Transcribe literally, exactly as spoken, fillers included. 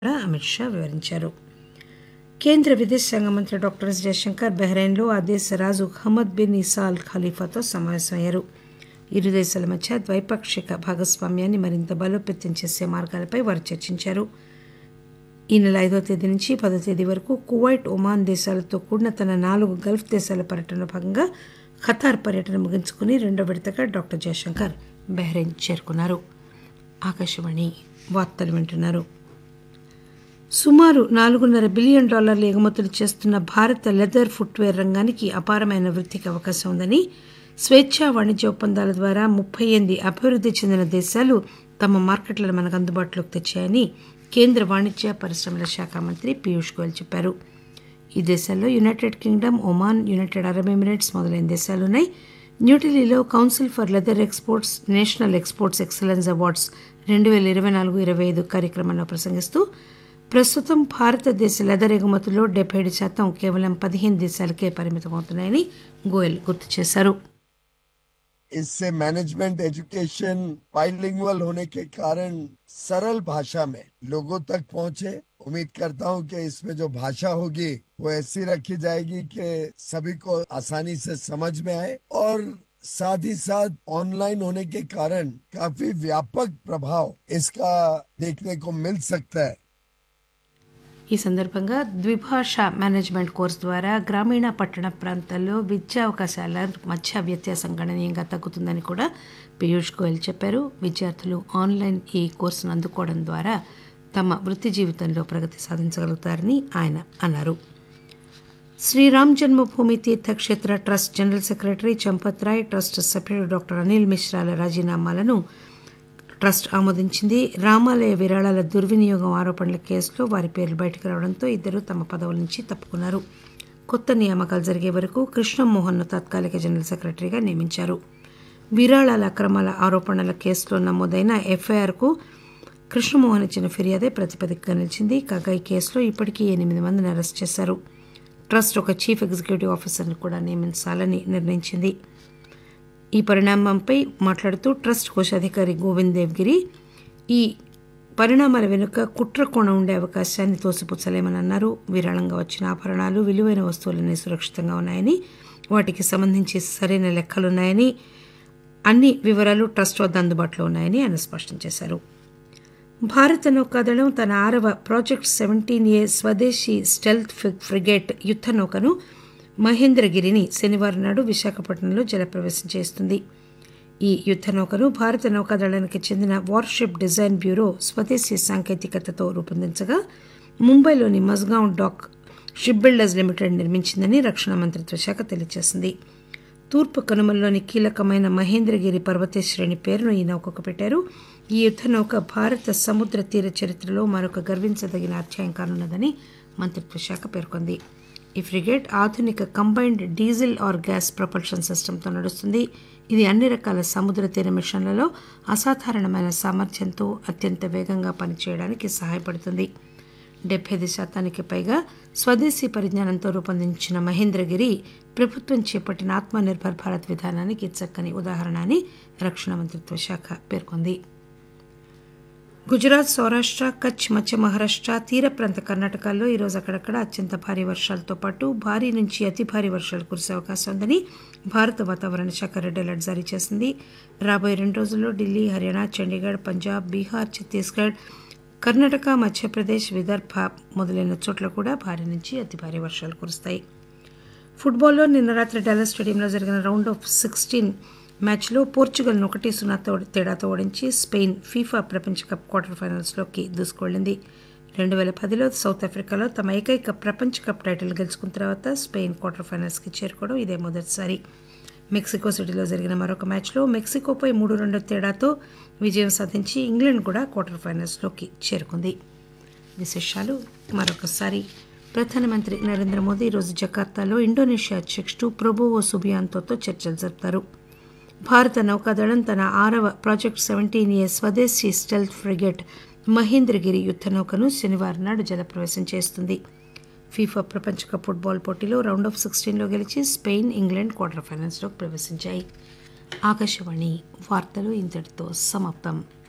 అమిత్ షా వివరించారు. కేంద్ర విదేశాంగ మంత్రి డాక్టర్ ఎస్ జయశంకర్ బహ్రెయిన్లో ఆ దేశ రాజు హమద్ బిన్ ఇసా అల్ ఖలీఫాతో సమావేశమయ్యారు. ఇరు దేశాల మధ్య ద్వైపాక్షిక భాగస్వామ్యాన్ని మరింత బలోపేతం చేసే మార్గాలపై వారు చర్చించారు. ఈ నెల ఐదో తేదీ నుంచి పదో తేదీ వరకు కువైట్, ఒమాన్ దేశాలతో కూడిన తన నాలుగు గల్ఫ్ దేశాల పర్యటనలో భాగంగా ఖతార్ పర్యటన ముగించుకుని రెండో విడతగా డాక్టర్ జయశంకర్ బహ్రెయిన్ చేరుకున్నారు. ఆకాశవాణి వార్తలు వింటున్నారు. సుమారు నాలుగున్నర బిలియన్ డాలర్ల ఎగుమతులు చేస్తున్న భారత లెదర్ ఫుట్వేర్ రంగానికి అపారమైన వృద్ధికి అవకాశం ఉందని, స్వేచ్ఛా వాణిజ్య ఒప్పందాల ద్వారా ముప్పై ఎనిమిది అభివృద్ధి చెందిన దేశాలు తమ మార్కెట్లను మనకు అందుబాటులోకి తెచ్చాయని కేంద్ర వాణిజ్య పరిశ్రమల శాఖ మంత్రి పీయూష్ గోయల్ చెప్పారు. ఈ దేశాల్లో United Kingdom, Oman, United Arab Emirates మొదలైన దేశాలున్నాయి. న్యూఢిల్లీలో council for leather exports national exports excellence awards రెండు వేల ఇరవై నాలుగు ఇరవై ఐదు కార్యక్రమంలో ప్రసంగిస్తూ ప్రస్తుతం భారతదేశ లెదర్ ఎగుమతుల్లో డెబ్బై ఏడు శాతం కేవలం పదిహేను దేశాలకే పరిమితమవుతున్నాయని గోయల్ గుర్తు చేశారు. इससे मैनेजमेंट एजुकेशन बाइलिंगुअल होने के कारण सरल भाषा में लोगों तक पहुंचे. उम्मीद करता हूं कि इसमें जो भाषा होगी वो ऐसी रखी जाएगी कि सभी को आसानी से समझ में आए, और साथ ही साथ ऑनलाइन होने के कारण काफी व्यापक प्रभाव इसका देखने को मिल सकता है. ఈ సందర్భంగా ద్విభాషా మేనేజ్మెంట్ కోర్సు ద్వారా గ్రామీణ పట్టణ ప్రాంతాల్లో విద్యా అవకాశాల మధ్య వ్యత్యాసం గణనీయంగా తగ్గుతుందని కూడా పీయూష్ గోయల్ చెప్పారు. విద్యార్థులు ఆన్లైన్ ఈ కోర్సును అందుకోవడం ద్వారా తమ వృత్తి జీవితంలో ప్రగతి సాధించగలుగుతారని ఆయన అన్నారు. శ్రీరామ్ జన్మభూమి Teerthkshetra trust general secretary Champat Roy, trust సభ్యుడు డాక్టర్ అనిల్ మిశ్రాల రాజీనామాలను ట్రస్ట్ ఆమోదించింది. రామాలయ విరాళాల దుర్వినియోగం ఆరోపణల కేసులో వారి పేర్లు బయటకు రావడంతో ఇద్దరు తమ పదవుల నుంచి తప్పుకున్నారు. కొత్త నియామకాలు జరిగే వరకు కృష్ణమోహన్ను తాత్కాలిక జనరల్ సెక్రటరీగా నియమించారు. విరాళాల అక్రమాల ఆరోపణల కేసులో నమోదైన ఎఫ్ఐఆర్కు కృష్ణమోహన్ ఇచ్చిన ఫిర్యాదే ప్రతిపదికగా నిలిచింది. కాగా ఈ కేసులో ఇప్పటికీ ఎనిమిది మందిని అరెస్ట్ చేశారు. ట్రస్ట్ ఒక చీఫ్ ఎగ్జిక్యూటివ్ ఆఫీసర్ను కూడా నియమించాలని నిర్ణయించింది. ఈ పరిణామంపై మాట్లాడుతూ ట్రస్ట్ కోశాధికారి గోవింద్ దేవ్గిరి ఈ పరిణామాల వెనుక కుట్ర కోణం ఉండే అవకాశాన్ని తోసిపుచ్చలేమని అన్నారు. విరాళంగా వచ్చిన ఆభరణాలు, విలువైన వస్తువులన్నీ సురక్షితంగా ఉన్నాయని, వాటికి సంబంధించి సరైన లెక్కలున్నాయని, అన్ని వివరాలు ట్రస్ట్ వద్ద అందుబాటులో ఉన్నాయని ఆయన స్పష్టం చేశారు. భారత నౌకాదళం తన ఆరవ ప్రాజెక్ట్ సెవెంటీన్ ఏ స్వదేశీ స్టెల్త్ ఫ్రిగేట్ యుద్ధ నౌకను మహేంద్రగిరిని శనివారం నాడు విశాఖపట్నంలో జలప్రవేశం చేస్తుంది. ఈ యుద్ధ నౌకను భారత నౌకాదళానికి చెందిన వార్షిప్ డిజైన్ బ్యూరో స్వదేశీ సాంకేతికతతో రూపొందించగా ముంబైలోని Mazagon dock ship builders limited నిర్మించిందని రక్షణ మంత్రిత్వ శాఖ తెలియజేసింది. తూర్పు కనుమల్లోని కీలకమైన మహేంద్రగిరి పర్వతశ్రేణి పేరును ఈ నౌకకు పెట్టారు. ఈ యుద్ధ నౌక భారత సముద్ర తీర చరిత్రలో మరొక గర్వించదగిన అధ్యాయం కానున్నదని మంత్రిత్వ శాఖ పేర్కొంది. ఈ ఫ్రిగేట్ ఆధునిక combined diesel are gas propulsion సిస్టమ్తో నడుస్తుంది. ఇది అన్ని రకాల సముద్ర తీర మిషన్లలో అసాధారణమైన సామర్థ్యంతో అత్యంత వేగంగా పనిచేయడానికి సహాయపడుతుంది. డెబ్బై ఐదు శాతానికి పైగా స్వదేశీ పరిజ్ఞానంతో రూపొందించిన మహేంద్రగిరి ప్రభుత్వం చేపట్టిన ఆత్మనిర్భర్ భారత్ విధానానికి చక్కని ఉదాహరణ అని రక్షణ మంత్రిత్వ శాఖ పేర్కొంది. గుజరాత్, సౌరాష్ట్ర, కచ్, మధ్య మహారాష్ట్ర, తీర ప్రాంత కర్ణాటకల్లో ఈరోజు అక్కడక్కడ అత్యంత భారీ వర్షాలతో పాటు భారీ నుంచి అతి భారీ వర్షాలు కురిసే అవకాశం ఉందని భారత వాతావరణ శాఖ రెడ్ అలర్ట్ జారీ చేసింది. రాబోయే రెండు రోజుల్లో ఢిల్లీ, హర్యానా, చండీగఢ్, పంజాబ్, బీహార్, ఛత్తీస్గఢ్, కర్ణాటక, మధ్యప్రదేశ్, విదర్భ మొదలైన చోట్ల కూడా భారీ నుంచి అతి భారీ వర్షాలు కురుస్తాయి. ఫుట్బాల్లో నిన్న రాత్రి డాలస్ స్టేడియంలో జరిగిన రౌండ్ ఆఫ్ సిక్స్టీన్ మ్యాచ్లో పోర్చుగల్ను ఒకటి సున్నా తేడాతో ఓడించి స్పెయిన్ ఫీఫా ప్రపంచ కప్ క్వార్టర్ ఫైనల్స్లోకి దూసుకువెళ్లింది. రెండు వేల పదిలో సౌత్ ఆఫ్రికాలో తమ ఏకైక ప్రపంచ కప్ టైటిల్ గెలుచుకున్న తర్వాత స్పెయిన్ క్వార్టర్ ఫైనల్స్కి చేరుకోవడం ఇదే మొదటిసారి. మెక్సికో సిటీలో జరిగిన మరొక మ్యాచ్లో మెక్సికోపై మూడు రెండు తేడాతో విజయం సాధించి ఇంగ్లాండ్ కూడా క్వార్టర్ ఫైనల్స్లోకి చేరుకుంది. విశేషాలు మరొకసారి. ప్రధానమంత్రి నరేంద్ర మోదీ ఈరోజు జకార్తాలో ఇండోనేషియా అధ్యక్షుడు ప్రబోవో సుబియాంతోతో చర్చలు జరుపుతారు. భారత నౌకాదళం తన ఆరవ ప్రాజెక్ట్ సెవెంటీన్ ఏ స్వదేశీ స్టెల్త్ ఫ్రిగేట్ మహేంద్రగిరి యుద్ధ నౌకను శనివారం నాడు జలప్రవేశం చేస్తుంది. ఫీఫా ప్రపంచ కప్ ఫుట్బాల్ పోటీలో రౌండ్ ఆఫ్ సిక్స్టీన్లో గెలిచి స్పెయిన్, ఇంగ్లాండ్ క్వార్టర్ ఫైనల్స్లోకి ప్రవేశించాయి. ఆకాశవాణి వార్తలు ఇంతటితో సమాప్తం.